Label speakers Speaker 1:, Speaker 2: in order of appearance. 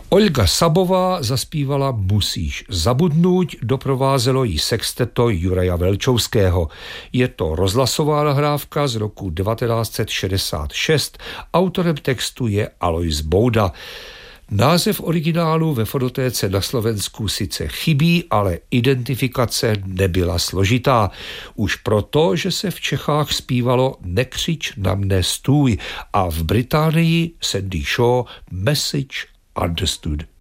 Speaker 1: Olga Sabová zaspívala Musíš zabudnout, doprovázelo jí sexteto Juraja Velčovského. Je to rozhlasová nahrávka z roku 1966, autorem textu je Alojz Bouda. Název originálu ve fonotéce na Slovensku sice chybí, ale identifikace nebyla složitá. Už proto, že se v Čechách zpívalo Nekřič na mne stůj a v Británii Sandy Shaw Message Understood.